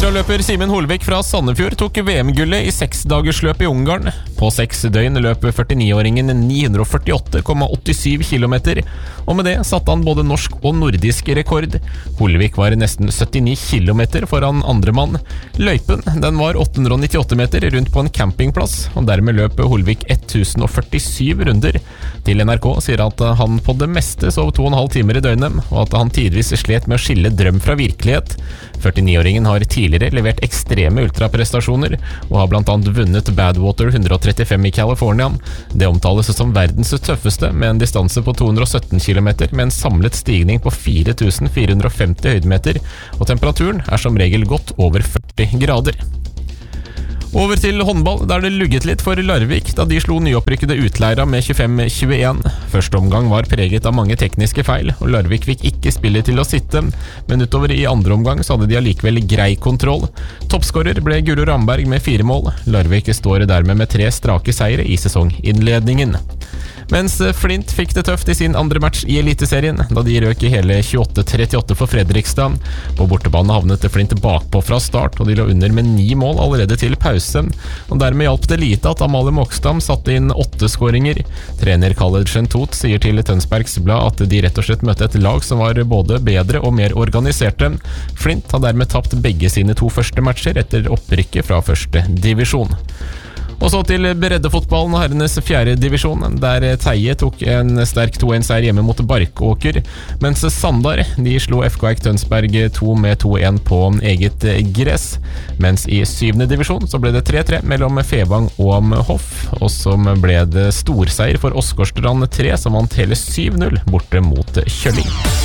Ultraløper Simen Holvik fra Sandefjord tok VM-gullet i 6-dagersløp i Ungarn. På 6 døgn løp 49-åringen 948,87 kilometer, og med det satte han både norsk og nordisk rekord. Holvik var nesten 79 kilometer foran andre mann. Løypen den var 898 meter rundt på en campingplass, og dermed løp Holvik 1047 runder. Til NRK sier at han på det meste sov 2,5 timer i døgnet, og at han tidvis slet med å skille drøm fra virkelighet. 49-åringen har tidligere levert ekstreme ultraprestasjoner, og har blant annet vunnet Badwater 135 i California. Det omtales som verdens tøffeste, med en distanse på 217 kilometer, med en samlet stigning på 4450 høydemeter, og temperaturen er som regel godt over 40 grader. Over til håndball, der det lugget litt for Larvik da de slo nyopprykkede Utleira med 25-21. Første omgang var preget av mange tekniske feil, og Larvik fikk ikke spillet til å sitte, men utover i andre omgang så hadde de allikevel grei kontroll. Toppskårer ble Guro Ramberg med 4 mål. Larvik står dermed med 3 strake seire i sesonginnledningen. Mens Flint fikk det tøft i sin andre match i Eliteserien, da de røk i hele 28-38 for Fredrikstad. På bortebane havnet Flint bakpå fra start, og de lå under med 9 mål allerede til pause. Og dermed hjalp det lite at Amalie Mokstam satte inn 8 skåringer. Trener Khaled Shentot sier til Tønsbergs Blad at de rett og slett møtte et lag som var både bedre og mer organiserte. Flint har dermed tapt begge sine 2 første matcher etter opprykket fra første divisjon. Og så til breddefotballen og herrenes 4. divisjon, der Teie tok en sterk 2-1-seier hjemme mot Barkåker, mens Sandar de slo FK Eik Tønsberg 2 med 2-1 på eget gress. Mens i 7. divisjon så ble det 3-3 mellom Fevang og Hoff, og som ble det storseier for Åsgårdstrand 3, som vant hele 7-0 borte mot Kjølling.